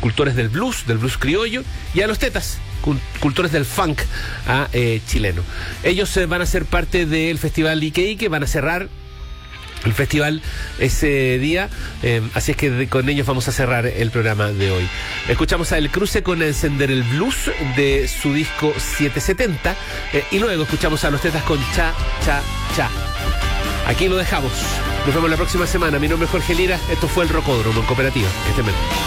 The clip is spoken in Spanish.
cultores del blues criollo, y a los Tetas, cultores del funk chileno. Ellos van a ser parte del Festival Ike, que van a cerrar el festival ese día, así es que con ellos vamos a cerrar el programa de hoy. Escuchamos a El Cruce con Encender el Blues de su disco 770, y luego escuchamos a los Tetas con Cha, Cha, Cha. Aquí lo dejamos. Nos vemos la próxima semana. Mi nombre es Jorge Lira. Esto fue El Rocódromo en Cooperativa. Que estén bien.